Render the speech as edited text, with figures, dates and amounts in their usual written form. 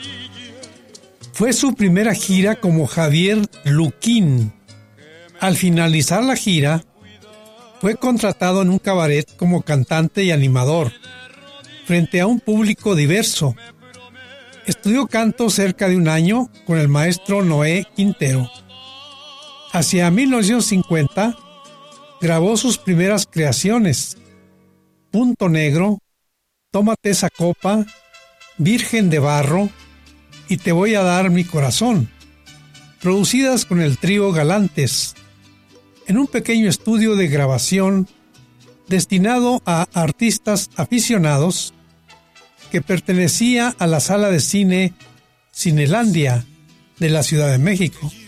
Fue su primera gira como Javier Luquín. Al finalizar la gira, fue contratado en un cabaret como cantante y animador, frente a un público diverso. Estudió canto cerca de un año con el maestro Noé Quintero. Hacia 1950, grabó sus primeras creaciones: Punto Negro, Tómate esa copa, Virgen de Barro y Te voy a dar mi corazón, producidas con el trío Galantes, en un pequeño estudio de grabación destinado a artistas aficionados que pertenecía a la sala de cine Cinelandia de la Ciudad de México.